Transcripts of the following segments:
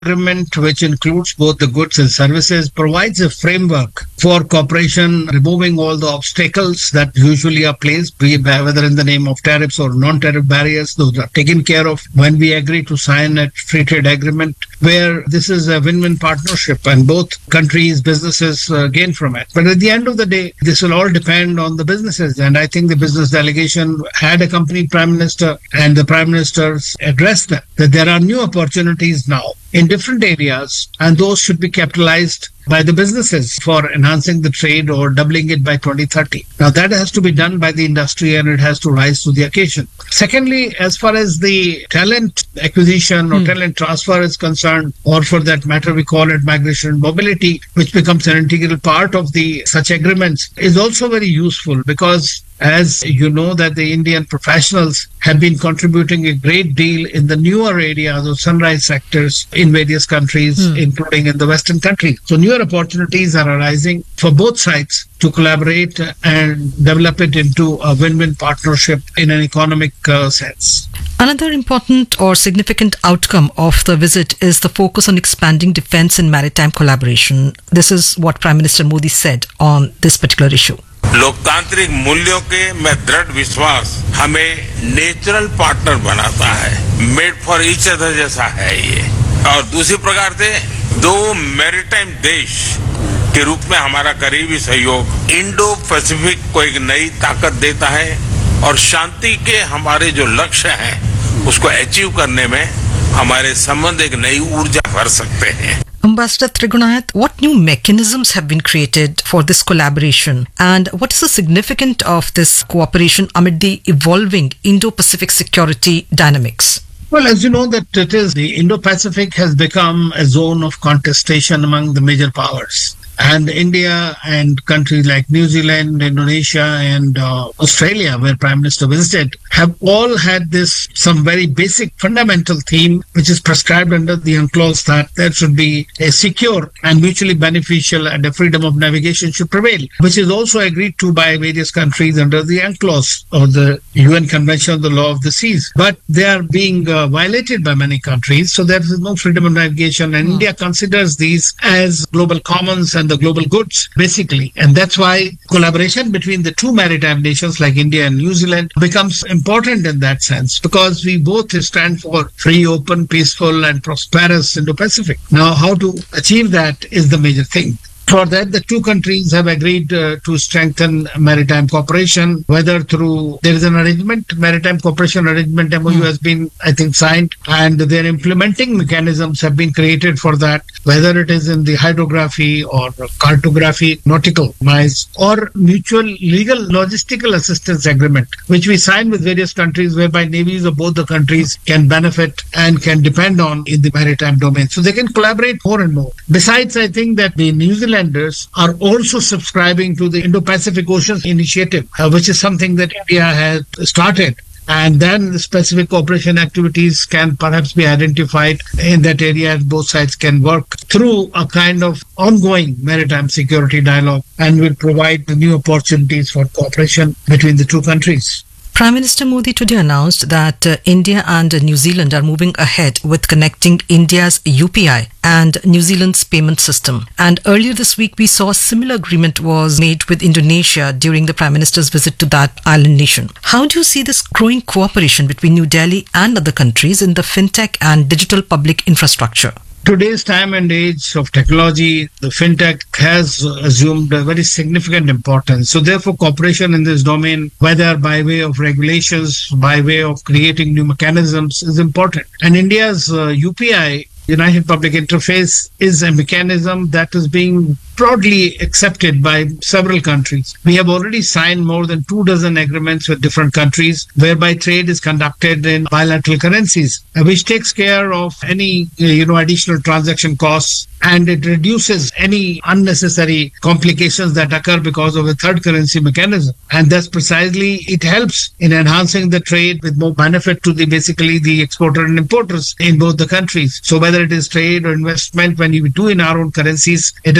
agreement, which includes both the goods and services, provides a framework for cooperation, removing all the obstacles that usually are placed, be it whether in the name of tariffs or non-tariff barriers. Those are taken care of when we agree to sign a free trade agreement, where this is a win-win partnership and both countries, businesses gain from it. But at the end of the day, this will all depend on the businesses. And I think the business delegation had accompanied Prime Minister, and the Prime Minister addressed them that there are new opportunities now in different areas, and those should be capitalized by the businesses for enhancing the trade or doubling it by 2030. Now that has to be done by the industry, and it has to rise to the occasion. Secondly, as far as the talent acquisition or talent transfer is concerned, or for that matter, we call it migration and mobility, which becomes an integral part of the such agreements, is also very useful, because as you know that the Indian professionals have been contributing a great deal in the newer areas of sunrise sectors in various countries, including in the Western countries. So newer opportunities are arising for both sides to collaborate and develop it into a win-win partnership in an economic sense. Another important or significant outcome of the visit is the focus on expanding defense and maritime collaboration. This is what Prime Minister Modi said on this particular issue. लोकतांत्रिक मूल्यों के मैं दृढ़ विश्वास हमें natural partner बनाता है, made for each other जैसा है ये। और दूसरी प्रकार से दो मैरीटाइम देश के रूप में हमारा करीबी सहयोग इंडो पैसिफिक को एक नई ताकत देता है, और शांति के हमारे जो लक्ष्य हैं उसको अचीव करने में हमारे संबंध एक नई ऊर्जा भर सकते हैं। Ambassador Trigunath, what new mechanisms have been created for this collaboration, and what is the significance of this cooperation amid the evolving Indo-Pacific security dynamics? Well, as you know, that it is the Indo-Pacific has become a zone of contestation among the major powers. And India and countries like New Zealand, Indonesia, and Australia, where Prime Minister visited, have all had this some very basic fundamental theme, which is prescribed under the UNCLOS, that there should be a secure and mutually beneficial and a freedom of navigation should prevail, which is also agreed to by various countries under the UNCLOS, or the UN Convention on the Law of the Seas. But they are being violated by many countries, so there is no freedom of navigation, and India considers these as global commons and the global goods, basically. And that's why collaboration between the two maritime nations like India and New Zealand becomes important in that sense, because we both stand for free, open, peaceful, and prosperous Indo-Pacific. Now, how to achieve that is the major thing. For that, the two countries have agreed to strengthen maritime cooperation, whether through, there is an arrangement, maritime cooperation arrangement, MOU has been, I think, signed, and their implementing mechanisms have been created for that, whether it is in the hydrography or cartography, nautical miles, or mutual legal logistical assistance agreement, which we sign with various countries, whereby navies of both the countries can benefit and can depend on in the maritime domain. So they can collaborate more and more. Besides, I think that the New Zealanders are also subscribing to the Indo-Pacific Oceans Initiative, which is something that India has started. And then the specific cooperation activities can perhaps be identified in that area, and both sides can work through a kind of ongoing maritime security dialogue, and will provide new opportunities for cooperation between the two countries. Prime Minister Modi today announced that India and New Zealand are moving ahead with connecting India's UPI and New Zealand's payment system. And earlier this week, we saw a similar agreement was made with Indonesia during the Prime Minister's visit to that island nation. How do you see this growing cooperation between New Delhi and other countries in the fintech and digital public infrastructure? Today's time and age of technology, the fintech has assumed a very significant importance. So therefore, cooperation in this domain, whether by way of regulations, by way of creating new mechanisms, is important. And India's UPI, United Public Interface, is a mechanism that is being broadly accepted by several countries. We have already signed more than 24 agreements with different countries, whereby trade is conducted in bilateral currencies, which takes care of any additional transaction costs, and it reduces any unnecessary complications that occur because of a third currency mechanism. And that's precisely, it helps in enhancing the trade with more benefit to basically the exporter and importers in both the countries. So whether it is trade or investment, when you do in our own currencies, it is much more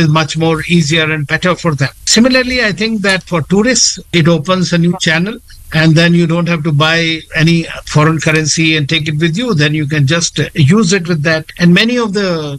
more easier and better for them. Similarly, I think that for tourists, it opens a new channel, and then you don't have to buy any foreign currency and take it with you. Then you can just use it with that. And many of the